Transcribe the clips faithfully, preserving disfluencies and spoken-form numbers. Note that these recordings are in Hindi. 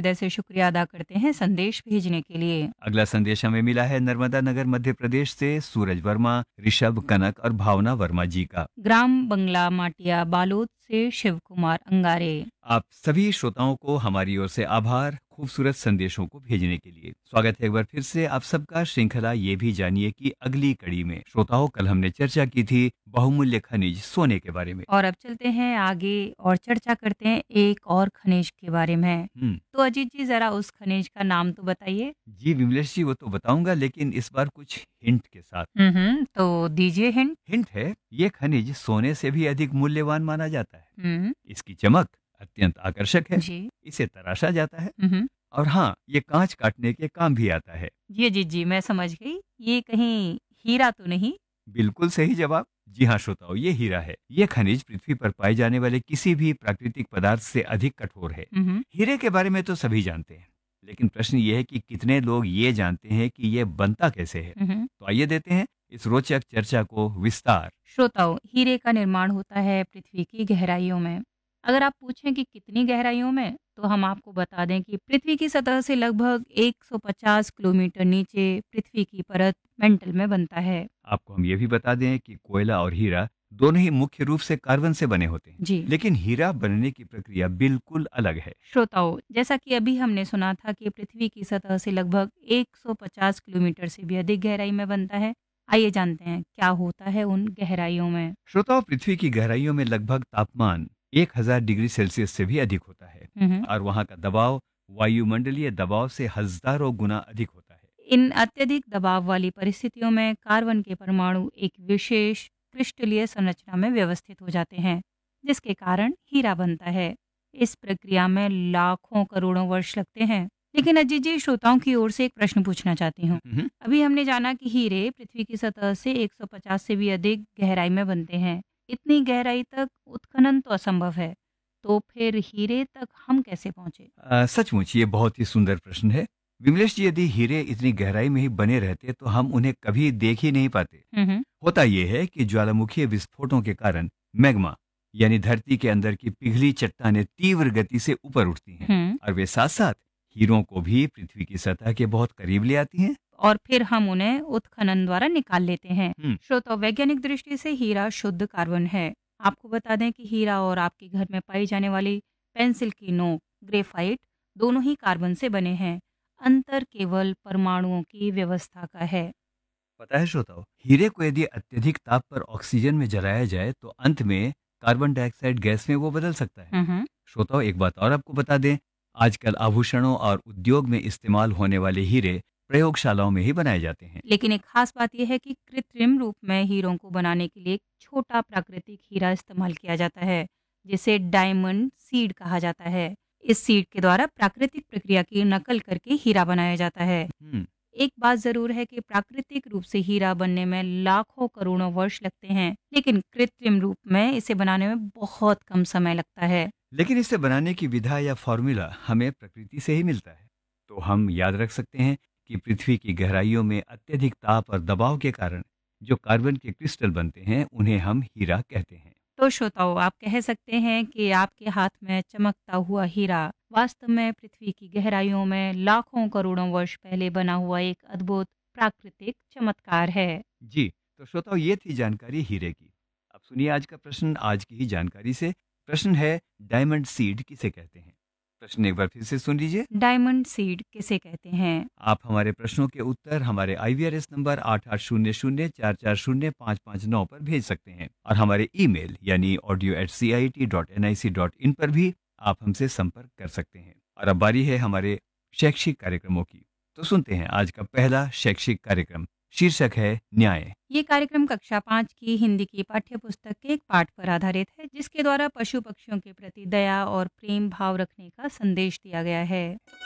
हृदय से शुक्रिया अदा करते हैं संदेश भेजने के लिए। अगला संदेश हमें मिला है नर्मदा नगर मध्य प्रदेश से सूरज वर्मा, ऋषभ कनक और भावना वर्मा जी का। ग्राम बंगला माटिया बालोद से शिव कुमार अंगारे। आप सभी श्रोताओं को हमारी ओर से आभार खूबसूरत संदेशों को भेजने के लिए। स्वागत है एक बार फिर से आप सबका। श्रृंखला ये भी जानिए कि अगली कड़ी में श्रोताओं कल हमने चर्चा की थी बहुमूल्य खनिज सोने के बारे में, और अब चलते हैं आगे और चर्चा करते हैं एक और खनिज के बारे में। हम्म तो अजीत जी जरा उस खनिज का नाम तो बताइए। जी विमलेश जी, वो तो बताऊंगा, लेकिन इस बार कुछ हिंट के साथ। हम्म तो दीजिए हिंट। हिंट है, ये खनिज सोने से भी अधिक मूल्यवान माना जाता है। हम्म इसकी चमक अत्यंत आकर्षक है। जी। इसे तराशा जाता है हम्म और हाँ, ये कांच काटने के काम भी आता है। जी अजीत जी, मैं समझ गई। ये कहीं हीरा तो नहीं? बिल्कुल सही जवाब। जी हाँ श्रोताओ, ये हीरा है। ये खनिज पृथ्वी पर पाए जाने वाले किसी भी प्राकृतिक पदार्थ से अधिक कठोर है। हम्म हीरे के बारे में तो सभी जानते हैं, लेकिन प्रश्न ये है कि कितने लोग ये जानते हैं कि ये बनता कैसे है। हम्म तो आइए देते हैं इस रोचक चर्चा को विस्तार। श्रोताओं, हीरे का निर्माण होता है पृथ्वी की गहराइयों में। अगर आप पूछें कि कितनी गहराइयों में, तो हम आपको बता दें कि पृथ्वी की सतह से लगभग एक सौ पचास किलोमीटर नीचे पृथ्वी की परत मेंटल में बनता है। आपको हम ये भी बता दें कि कोयला और हीरा दोनों ही मुख्य रूप से कार्बन से बने होते हैं, जी लेकिन हीरा बनने की प्रक्रिया बिल्कुल अलग है। श्रोताओं, जैसा कि अभी हमने सुना था कि पृथ्वी की सतह से लगभग एक सौ पचास किलोमीटर से भी अधिक गहराई में बनता है। आइए जानते हैं क्या होता है उन गहराइयों में। श्रोताओं, पृथ्वी की गहराइयों में लगभग तापमान एक हज़ार डिग्री सेल्सियस से भी अधिक होता है हम्म और वहाँ का दबाव वायुमंडलीय दबाव से हजारों गुना अधिक होता है। इन अत्यधिक दबाव वाली परिस्थितियों में कार्बन के परमाणु एक विशेष क्रिस्टलीय संरचना में व्यवस्थित हो जाते हैं, जिसके कारण हीरा बनता है। इस प्रक्रिया में लाखों करोड़ों वर्ष लगते हैं। लेकिन अजीत जी, श्रोताओं की ओर से एक प्रश्न पूछना चाहती हूँ। हम्म, अभी हमने जाना कि हीरे पृथ्वी की सतह से एक सौ पचास से भी अधिक गहराई में बनते हैं। इतनी गहराई तक उत्खनन तो असंभव है, तो फिर हीरे तक हम कैसे पहुंचे? अ, सचमुच ये बहुत ही सुंदर प्रश्न है विमलेश जी। यदि हीरे इतनी गहराई में ही बने रहते तो हम उन्हें कभी देख ही नहीं पाते। हम्म होता यह है कि ज्वालामुखीय विस्फोटों के कारण मैग्मा यानी धरती के अंदर की पिघली चट्टानें तीव्र गति से ऊपर उठती हैं हम्म और वे साथ साथ हीरों को भी पृथ्वी की सतह के बहुत करीब ले आती हैं। और फिर हम उन्हें उत्खनन द्वारा निकाल लेते हैं। हम्म, श्रोता, वैज्ञानिक दृष्टि से हीरा शुद्ध कार्बन है। आपको बता दें कि हीरा और आपके घर में पाई जाने वाली पेंसिल की नोक, ग्रेफाइट, दोनों ही कार्बन से बने हैं। अंतर केवल परमाणुओं की व्यवस्था का है। पता है श्रोताओ, हीरे को यदि अत्यधिक ताप पर ऑक्सीजन में जलाया जाए तो अंत में कार्बन डाइऑक्साइड गैस में वो बदल सकता है। हम्म श्रोताओं, एक बात और आपको बता दें, आजकल आभूषणों और उद्योग में इस्तेमाल होने वाले हीरे प्रयोगशालाओं में ही बनाए जाते हैं। लेकिन एक खास बात यह है कि कृत्रिम रूप में हीरों को बनाने के लिए एक छोटा प्राकृतिक हीरा इस्तेमाल किया जाता है, जिसे डायमंड सीड कहा जाता है। इस सीड के द्वारा प्राकृतिक प्रक्रिया की नकल करके हीरा बनाया जाता है। हम्म, एक बात जरूर है कि प्राकृतिक रूप से हीरा बनने में लाखों करोड़ों वर्ष लगते हैं, लेकिन कृत्रिम रूप में इसे बनाने में बहुत कम समय लगता है। लेकिन इसे बनाने की विधा या फॉर्मूला हमें प्रकृति से ही मिलता है। तो हम याद रख सकते हैं कि पृथ्वी की गहराइयों में अत्यधिक ताप और दबाव के कारण जो कार्बन के क्रिस्टल बनते हैं उन्हें हम हीरा कहते हैं। तो श्रोताओं, आप कह सकते हैं कि आपके हाथ में चमकता हुआ हीरा वास्तव में पृथ्वी की गहराइयों में लाखों करोड़ों वर्ष पहले बना हुआ एक अद्भुत प्राकृतिक चमत्कार है। जी, तो श्रोताओं, ये थी जानकारी हीरे की। अब सुनिए आज का प्रश्न आज की ही जानकारी से। प्रश्न है, डायमंड सीड किसे कहते हैं? प्रश्न एक बार फिर से सुन लीजिए। डायमंड सीड किसे कहते हैं? आप हमारे प्रश्नों के उत्तर हमारे आई वी आर एस नंबर आठ आठ शून्य शून्य चार चार शून्य पाँच पाँच नौ पर भेज सकते हैं और हमारे ईमेल यानी audio eight C I T dot N I C dot in पर भी आप हमसे संपर्क कर सकते हैं। और अब बारी है हमारे शैक्षिक कार्यक्रमों की। तो सुनते हैं आज का पहला शैक्षिक कार्यक्रम। शीर्षक है न्याय। ये कार्यक्रम कक्षा पाँच की हिंदी की पाठ्य पुस्तक के एक पाठ पर आधारित है, जिसके द्वारा पशु पक्षियों के प्रति दया और प्रेम भाव रखने का संदेश दिया गया है।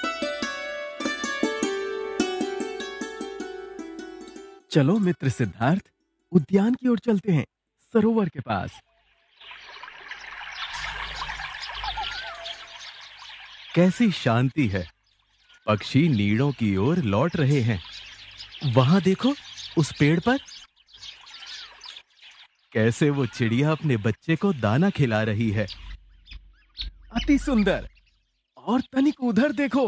चलो मित्र सिद्धार्थ, उद्यान की ओर चलते हैं, सरोवर के पास। कैसी शांति है। पक्षी नीड़ों की ओर लौट रहे हैं। वहां देखो, उस पेड़ पर कैसे वो चिड़िया अपने बच्चे को दाना खिला रही है। अति सुंदर। और तनिक उधर देखो,